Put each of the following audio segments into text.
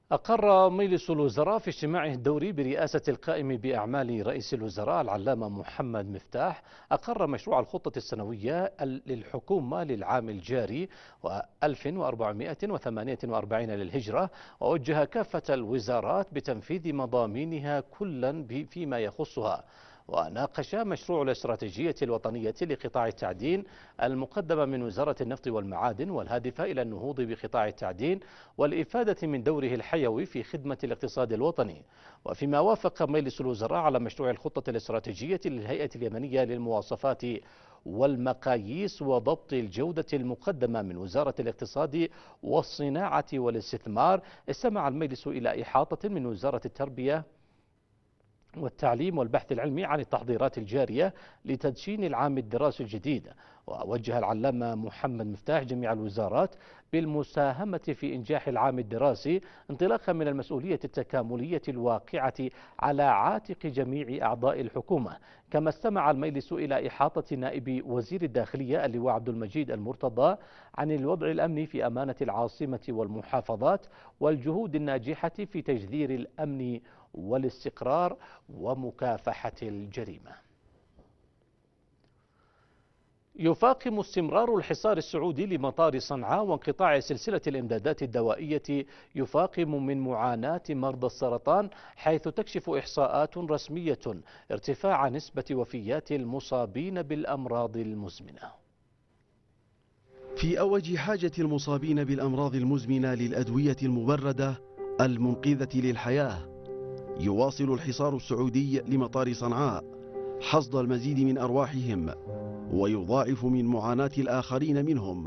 أقر مجلس الوزراء في اجتماعه الدوري برئاسة القائم بأعمال رئيس الوزراء العلامة محمد مفتاح أقر مشروع الخطة السنوية للحكومة للعام الجاري 1448 للهجرة، ووجه كافة الوزارات بتنفيذ مضامينها كلا فيما يخصها. وناقش مشروع الاستراتيجية الوطنية لقطاع التعدين المقدمة من وزارة النفط والمعادن والهادفة إلى النهوض بقطاع التعدين والإفادة من دوره الحيوي في خدمة الاقتصاد الوطني. وفيما وافق مجلس الوزراء على مشروع الخطة الاستراتيجية للهيئة اليمنية للمواصفات والمقاييس وضبط الجودة المقدمة من وزارة الاقتصاد والصناعة والاستثمار، استمع المجلس إلى إحاطة من وزارة التربية والتعليم والبحث العلمي عن التحضيرات الجارية لتدشين العام الدراسي الجديد. ووجه العلامة محمد مفتاح جميع الوزارات بالمساهمة في إنجاح العام الدراسي انطلاقا من المسؤولية التكاملية الواقعة على عاتق جميع أعضاء الحكومة. كما استمع المجلس إلى إحاطة نائب وزير الداخلية اللواء عبد المجيد المرتضى عن الوضع الأمني في أمانة العاصمة والمحافظات والجهود الناجحة في تجذير الأمن والاستقرار ومكافحة الجريمة. يفاقم استمرار الحصار السعودي لمطار صنعاء وانقطاع سلسلة الإمدادات الدوائية يفاقم من معاناة مرضى السرطان، حيث تكشف إحصاءات رسمية ارتفاع نسبة وفيات المصابين بالأمراض المزمنة. في أوج حاجة المصابين بالأمراض المزمنة للأدوية المبردة المنقذة للحياة، يواصل الحصار السعودي لمطار صنعاء حصد المزيد من أرواحهم ويضاعف من معاناة الآخرين منهم.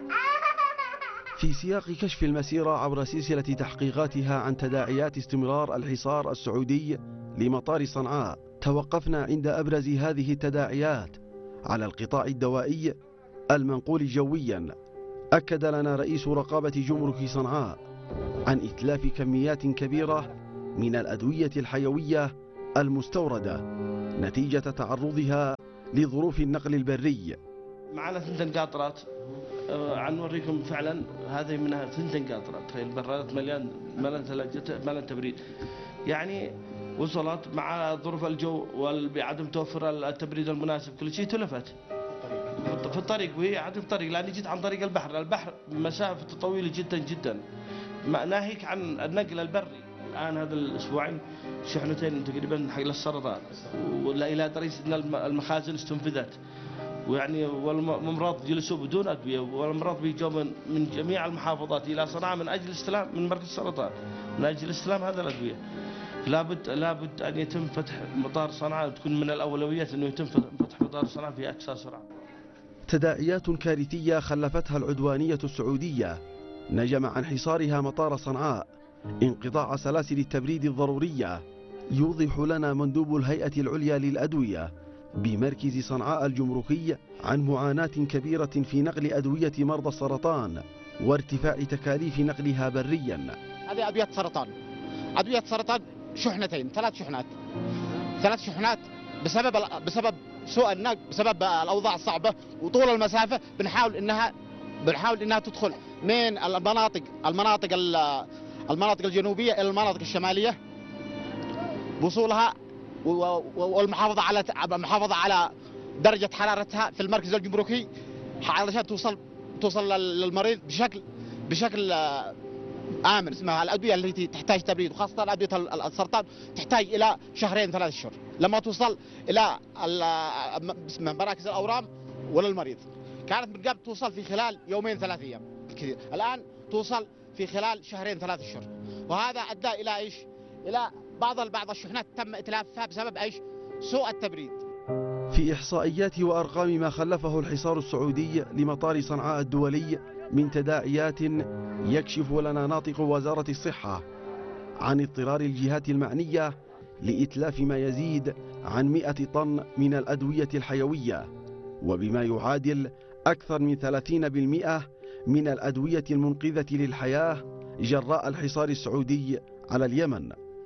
في سياق كشف المسيرة عبر سلسلة تحقيقاتها عن تداعيات استمرار الحصار السعودي لمطار صنعاء، توقفنا عند أبرز هذه التداعيات على القطاع الدوائي المنقول جويا. أكد لنا رئيس رقابة جمرك صنعاء عن إتلاف كميات كبيرة من الأدوية الحيوية المستوردة نتيجة تعرضها لظروف النقل البري. معنا 2 قاطرات نوريكم فعلا، هذه منها 2 قاطرات، البرادات مليان تبريد، يعني وصلت مع ظروف الجو وعدم توفر التبريد المناسب، كل شيء تلفت في الطريق، وهي عدم الطريق لأني جيت عن طريق البحر مسافة طويلة جدا جدا، ناهيك عن النقل البري. الآن هذا الأسبوعين شحنتين تقريبا حق السرطان، ولا إلى درجة أن المخازن استنفذت، ويعني والممرض جلسوا بدون أدوية، والممرض بيجوا من جميع المحافظات إلى صنعاء من أجل استلام من مركز السرطان، من أجل استلام هذا الأدوية. لابد أن يتم فتح مطار صنعاء، تكون من الأولويات أنه يتم فتح مطار صنعاء في أقصى سرعة. تداعيات كارثية خلفتها العدوانية السعودية نجم عن حصارها مطار صنعاء انقطاع سلاسل التبريد الضرورية. يوضح لنا مندوب الهيئة العليا للأدوية بمركز صنعاء الجمركي عن معاناة كبيرة في نقل أدوية مرضى السرطان وارتفاع تكاليف نقلها بريا. هذه أدوية سرطان شحنتين، 3 شحنات بسبب سوء النقل، بسبب الأوضاع الصعبة وطول المسافة. بنحاول إنها تدخل من المناطق الجنوبية إلى المناطق الشمالية، وصولها والمحافظة على درجة حرارتها في المركز الجمركي علشان توصل للمريض بشكل آمن. اسمها الأدوية التي تحتاج تبريد، وخاصة أدوية السرطان تحتاج إلى 2-3 أشهر لما توصل إلى مراكز الأورام وللمريض. كانت من قبل توصل في خلال 2-3 أيام كثير، الآن توصل في خلال 2-3 أشهر، وهذا أدى إلى إيش؟ إلى بعض الشحنات تم إتلافها بسبب إيش؟ سوء التبريد. في إحصائيات وأرقام ما خلفه الحصار السعودي لمطار صنعاء الدولي من تداعيات، يكشف لنا ناطق وزارة الصحة عن اضطرار الجهات المعنية لإتلاف ما يزيد عن 100 طن من الأدوية الحيوية، وبما يعادل أكثر من 30% من الأدوية المنقذة للحياة جراء الحصار السعودي على اليمن.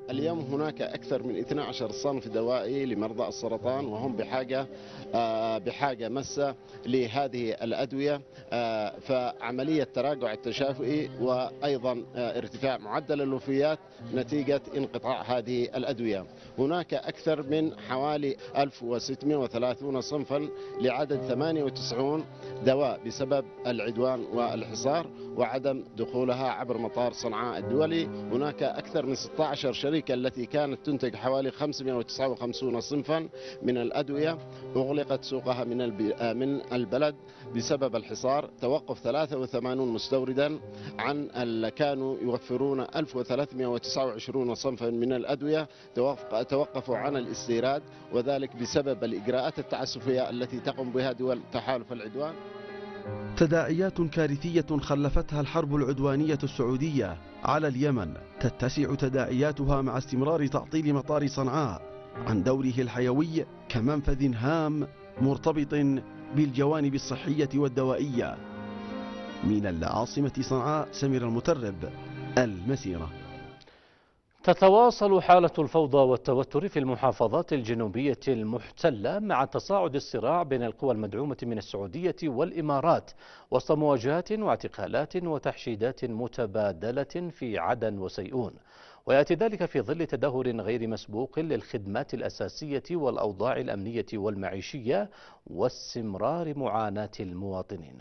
اليوم هناك أكثر من 12 صنف دوائي لمرضى السرطان، وهم بحاجة ماسة لهذه الأدوية. فعملية تراجع التشافي وأيضا ارتفاع معدل الوفيات نتيجة انقطاع هذه الأدوية. هناك أكثر من حوالي 1630 صنفا لعدد 98 دواء بسبب العدوان والحصار وعدم دخولها عبر مطار صنعاء الدولي. هناك أكثر من 16 شركة التي كانت تنتج حوالي 559 صنفا من الأدوية أغلقت سوقها من البلد بسبب الحصار. توقف 83 مستوردا كانوا يوفرون 1329 صنفا من الأدوية توقفوا عن الاستيراد، وذلك بسبب الإجراءات التعسفية التي تقوم بها دول تحالف العدوان. تداعيات كارثية خلفتها الحرب العدوانية السعودية على اليمن تتسع تداعياتها مع استمرار تعطيل مطار صنعاء عن دوره الحيوي كمنفذ هام مرتبط بالجوانب الصحية والدوائية. من العاصمة صنعاء سمير المترب، المسيرة. تتواصل حالة الفوضى والتوتر في المحافظات الجنوبية المحتلة مع تصاعد الصراع بين القوى المدعومة من السعودية والإمارات وسط مواجهات واعتقالات وتحشيدات متبادلة في عدن وسيئون. ويأتي ذلك في ظل تدهور غير مسبوق للخدمات الأساسية والأوضاع الأمنية والمعيشية واستمرار معاناة المواطنين.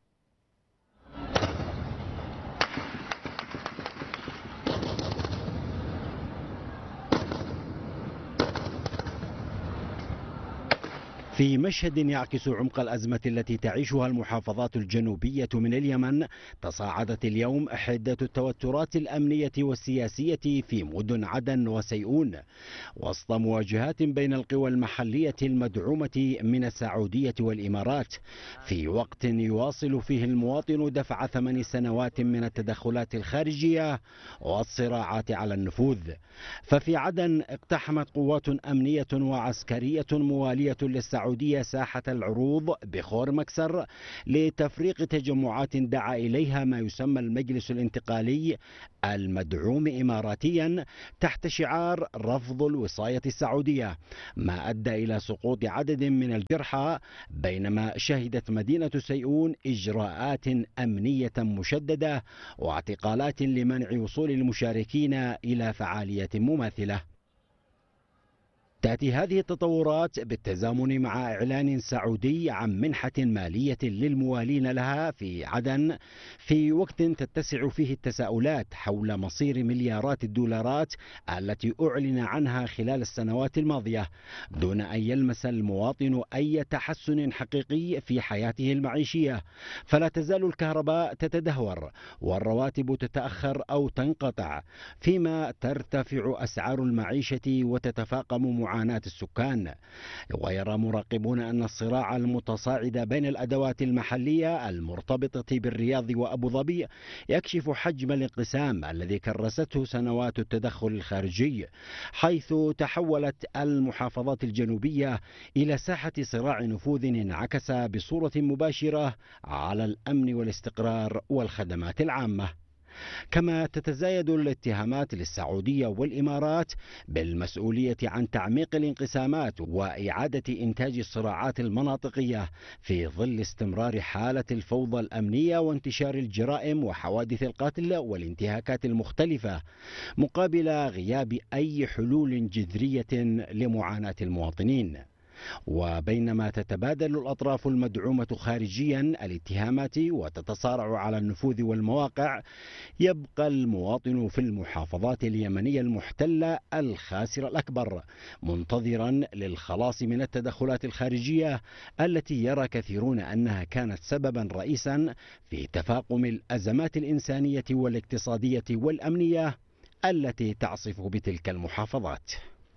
في مشهد يعكس عمق الأزمة التي تعيشها المحافظات الجنوبية من اليمن، تصاعدت اليوم حدة التوترات الأمنية والسياسية في مدن عدن وسيئون وسط مواجهات بين القوى المحلية المدعومة من السعودية والإمارات، في وقت يواصل فيه المواطن دفع 8 سنوات من التدخلات الخارجية والصراعات على النفوذ. ففي عدن اقتحمت قوات أمنية وعسكرية موالية للسعودية ساحة العروض بخور مكسر لتفريق تجمعات دعا إليها ما يسمى المجلس الانتقالي المدعوم إماراتيا تحت شعار رفض الوصاية السعودية، ما أدى إلى سقوط عدد من الجرحى، بينما شهدت مدينة سيئون إجراءات أمنية مشددة واعتقالات لمنع وصول المشاركين إلى فعالية مماثلة. تأتي هذه التطورات بالتزامن مع إعلان سعودي عن منحة مالية للموالين لها في عدن، في وقت تتسع فيه التساؤلات حول مصير مليارات الدولارات التي أعلن عنها خلال السنوات الماضية دون أن يلمس المواطن أي تحسن حقيقي في حياته المعيشية. فلا تزال الكهرباء تتدهور والرواتب تتأخر أو تنقطع، فيما ترتفع أسعار المعيشة وتتفاقم معاناة السكان. ويرى مراقبون أن الصراع المتصاعد بين الأدوات المحلية المرتبطة بالرياض وأبو ظبي يكشف حجم الانقسام الذي كرسته سنوات التدخل الخارجي، حيث تحولت المحافظات الجنوبية إلى ساحة صراع نفوذ انعكس بصورة مباشرة على الأمن والاستقرار والخدمات العامة. كما تتزايد الاتهامات للسعودية والإمارات بالمسؤولية عن تعميق الانقسامات وإعادة إنتاج الصراعات المناطقية في ظل استمرار حالة الفوضى الأمنية وانتشار الجرائم وحوادث القتل والانتهاكات المختلفة، مقابل غياب أي حلول جذرية لمعاناة المواطنين. وبينما تتبادل الأطراف المدعومة خارجيا الاتهامات وتتصارع على النفوذ والمواقع، يبقى المواطن في المحافظات اليمنية المحتلة الخاسر الأكبر، منتظرا للخلاص من التدخلات الخارجية التي يرى كثيرون أنها كانت سببا رئيسا في تفاقم الأزمات الإنسانية والاقتصادية والأمنية التي تعصف بتلك المحافظات.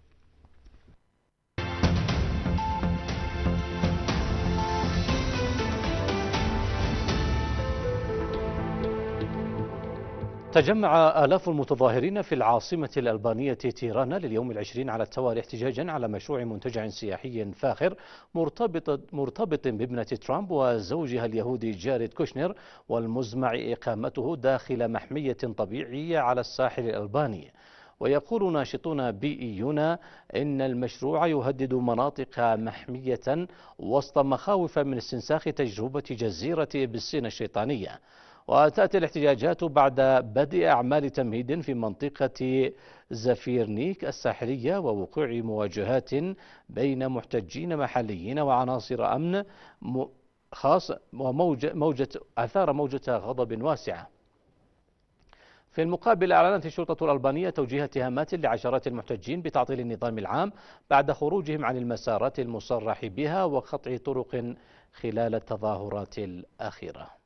تجمع آلاف المتظاهرين في العاصمة الألبانية تيرانا لليوم العشرين على التوالي احتجاجا على مشروع منتجع سياحي فاخر مرتبط بابنة ترامب وزوجها اليهودي جاريد كوشنر، والمزمع إقامته داخل محمية طبيعية على الساحل الألباني. ويقول ناشطون بيئيون إن المشروع يهدد مناطق محمية وسط مخاوف من استنساخ تجربة جزيرة بالصين الشيطانية. وتأتي الاحتجاجات بعد بدء أعمال تمهيد في منطقة زفيرنيك الساحلية ووقوع مواجهات بين محتجين محليين وعناصر أمن خاص أثار موجة غضب واسعة. في المقابل أعلنت الشرطة الألبانية توجيه اتهامات لعشرات المحتجين بتعطيل النظام العام بعد خروجهم عن المسارات المصرح بها وقطع طرق خلال التظاهرات الأخيرة.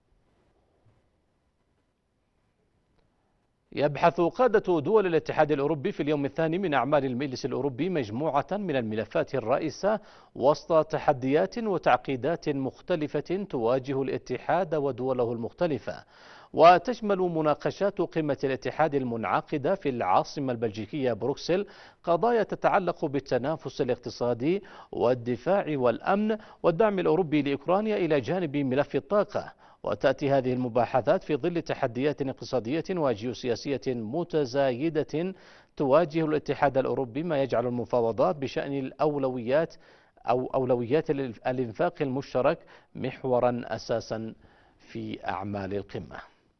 يبحث قادة دول الاتحاد الأوروبي في اليوم الثاني من أعمال المجلس الأوروبي مجموعة من الملفات الرئيسة وسط تحديات وتعقيدات مختلفة تواجه الاتحاد ودوله المختلفة، وتشمل مناقشات قمة الاتحاد المنعقدة في العاصمة البلجيكية بروكسل قضايا تتعلق بالتنافس الاقتصادي والدفاع والأمن والدعم الأوروبي لأوكرانيا إلى جانب ملف الطاقة. وتأتي هذه المباحثات في ظل تحديات اقتصادية وجيوسياسية متزايدة تواجه الاتحاد الأوروبي، ما يجعل المفاوضات بشأن الأولويات أو أولويات الإنفاق المشترك محورا أساسا في أعمال القمة.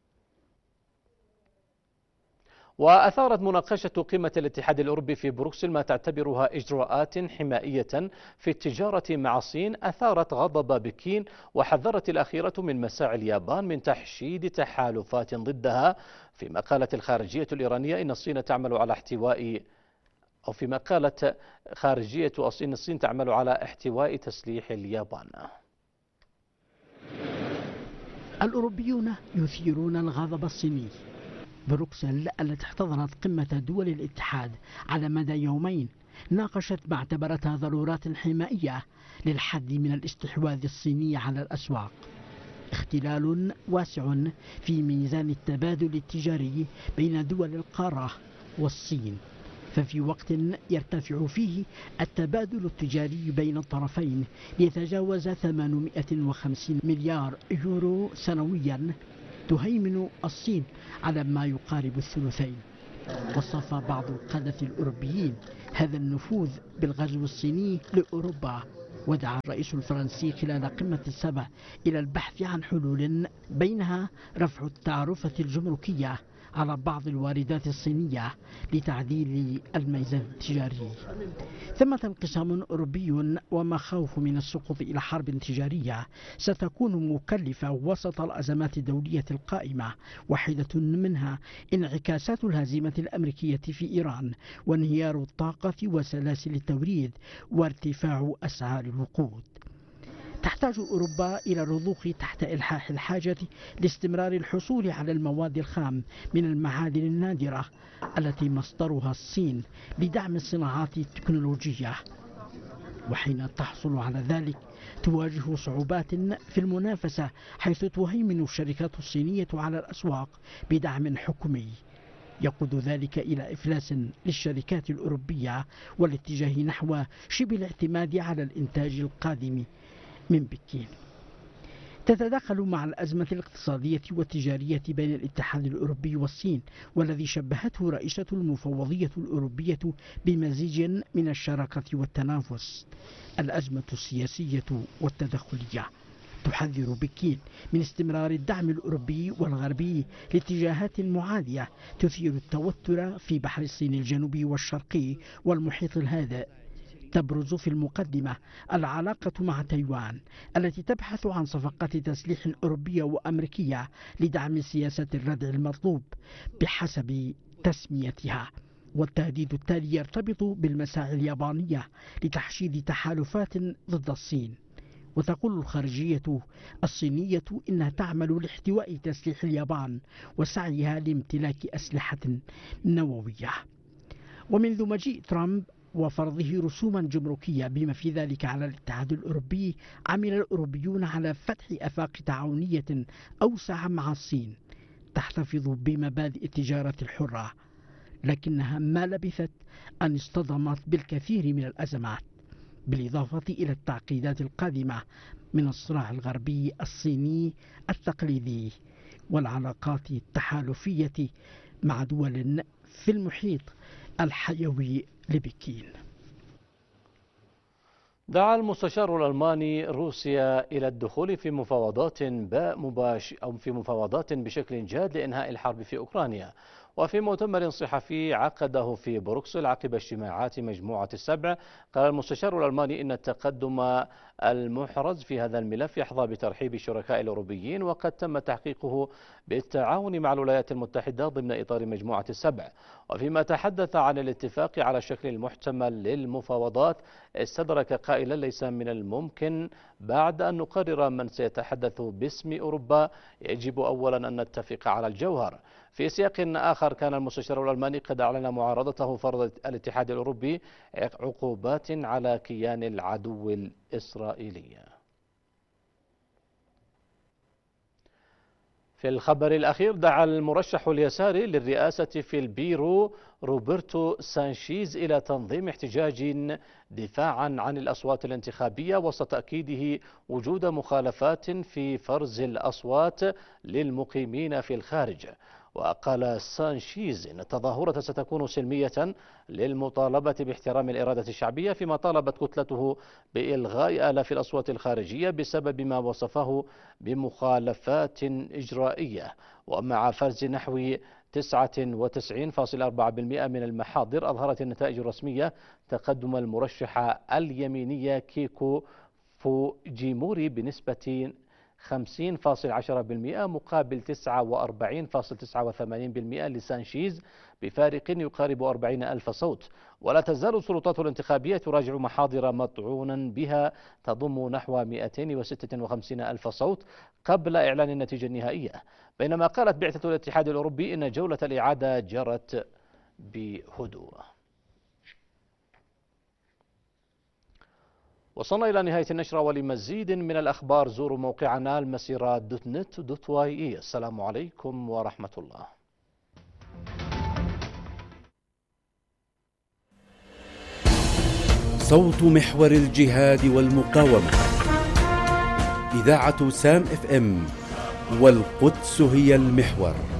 وأثارت مناقشة قمة الاتحاد الأوروبي في بروكسل ما تعتبرها إجراءات حمائية في التجارة مع الصين أثارت غضب بكين، وحذرت الأخيرة من مساعي اليابان من تحشيد تحالفات ضدها. فيما قالت الخارجية الإيرانية إن الصين تعمل على احتواء أو فيما قالت خارجية الصين تعمل على احتواء تسليح اليابان. الأوروبيون يثيرون الغضب الصيني. بروكسل التي احتضنت قمة دول الاتحاد على مدى يومين ناقشت ما اعتبرتها ضرورات حمائية للحد من الاستحواذ الصيني على الأسواق. اختلال واسع في ميزان التبادل التجاري بين دول القارة والصين، ففي وقت يرتفع فيه التبادل التجاري بين الطرفين ليتجاوز 850 مليار يورو سنويا، تهيمن الصين على ما يقارب الثلثين. وصف بعض القادة الأوروبيين هذا النفوذ بالغزو الصيني لأوروبا، ودعا الرئيس الفرنسي خلال قمة السبع إلى البحث عن حلول بينها رفع التعرفة الجمركية على بعض الواردات الصينية لتعديل الميزان التجاري. ثمة انقسام أوروبي ومخاوف من السقوط إلى حرب تجارية ستكون مكلفة وسط الأزمات الدولية القائمة، واحدة منها انعكاسات الهزيمة الأمريكية في إيران وانهيار الطاقة وسلاسل التوريد وارتفاع أسعار الوقود. تحتاج أوروبا إلى الرضوخ تحت إلحاح الحاجة لاستمرار الحصول على المواد الخام من المعادن النادرة التي مصدرها الصين لدعم الصناعات التكنولوجية، وحين تحصل على ذلك تواجه صعوبات في المنافسة، حيث تهيمن الشركات الصينية على الأسواق بدعم حكومي يقود ذلك إلى إفلاس للشركات الأوروبية والاتجاه نحو شبه الاعتماد على الإنتاج القادم من بكين. تتداخل مع الأزمة الاقتصادية والتجارية بين الاتحاد الأوروبي والصين، والذي شبهته رئيسة المفوضية الأوروبية بمزيج من الشراكة والتنافس، الأزمة السياسية والتدخلية. تحذر بكين من استمرار الدعم الأوروبي والغربي لاتجاهات معادية تثير التوتر في بحر الصين الجنوبي والشرقي والمحيط الهادئ. تبرز في المقدمة العلاقة مع تايوان التي تبحث عن صفقات تسليح أوروبية وأمريكية لدعم سياسة الردع المطلوب بحسب تسميتها، والتهديد التالي يرتبط بالمساعي اليابانية لتحشيد تحالفات ضد الصين. وتقول الخارجية الصينية إنها تعمل لاحتواء تسليح اليابان وسعيها لامتلاك أسلحة نووية. ومنذ مجيء ترامب وفرضه رسوما جمركية بما في ذلك على الاتحاد الأوروبي، عمل الأوروبيون على فتح آفاق تعاونية أوسع مع الصين تحتفظ بمبادئ التجارة الحرة، لكنها ما لبثت أن اصطدمت بالكثير من الأزمات، بالإضافة إلى التعقيدات القادمة من الصراع الغربي الصيني التقليدي والعلاقات التحالفية مع دول في المحيط الحيوي لبكين. دعا المستشار الألماني روسيا إلى الدخول في مفاوضات بشكل جاد لإنهاء الحرب في أوكرانيا. وفي مؤتمر صحفي عقده في بروكسل عقب اجتماعات مجموعة السبع، قال المستشار الألماني إن التقدم المحرز في هذا الملف يحظى بترحيب الشركاء الأوروبيين، وقد تم تحقيقه بالتعاون مع الولايات المتحدة ضمن إطار مجموعة السبع. وفيما تحدث عن الاتفاق على الشكل المحتمل للمفاوضات، استدرك قائلا: ليس من الممكن بعد أن نقرر من سيتحدث باسم أوروبا، يجب أولا أن نتفق على الجوهر. في سياق آخر، كان المستشار الألماني قد أعلن معارضته فرض الاتحاد الأوروبي عقوبات على كيان العدو الإسرائيلي. في الخبر الأخير، دعا المرشح اليساري للرئاسة في البيرو روبرتو سانشيز إلى تنظيم احتجاج دفاعا عن الأصوات الانتخابية، وسط تأكيده وجود مخالفات في فرز الأصوات للمقيمين في الخارج. وقال سانشيز إن التظاهرة ستكون سلمية للمطالبة باحترام الإرادة الشعبية، فيما طالبت كتلته بإلغاء آلاف الأصوات الخارجية بسبب ما وصفه بمخالفات إجرائية. ومع فرز نحو 99.4% من المحاضر، أظهرت النتائج الرسمية تقدم المرشح اليمينية كيكو فوجيموري بنسبة 50.10% مقابل 49.89% لسانشيز، بفارق يقارب 40,000 صوت. ولا تزال السلطات الانتخابية تراجع محاضر مطعونا بها تضم نحو 256,000 صوت قبل إعلان النتيجة النهائية، بينما قالت بعثة الاتحاد الأوروبي إن جولة الإعادة جرت بهدوء. وصلنا إلى نهاية النشرة، ولمزيد من الأخبار زوروا موقعنا المسيرات.net.ye. السلام عليكم ورحمة الله. صوت محور الجهاد والمقاومة، إذاعة سام FM، والقدس هي المحور.